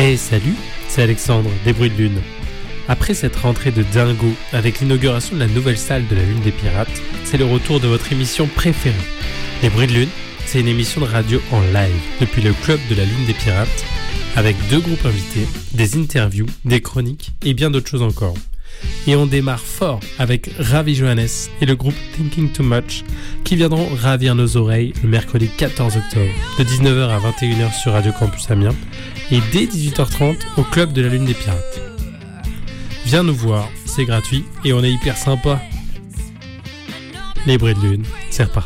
Hey salut, c'est Alexandre des Bruits de Lune. Après cette rentrée de dingo avec l'inauguration de la nouvelle salle de la Lune des Pirates, c'est le retour de votre émission préférée. Les Bruits de Lune, c'est une émission de radio en live depuis le club de la Lune des Pirates avec 2 groupes invités, des interviews, des chroniques et bien d'autres choses encore. Et on démarre fort avec Ravi Johannes et le groupe Thinking Too Much qui viendront ravir nos oreilles le mercredi 14 octobre de 19h à 21h sur Radio Campus Amiens et dès 18h30 au club de la Lune des Pirates. Viens nous voir, c'est gratuit et on est hyper sympa. Les Bruits de Lune, c'est reparti.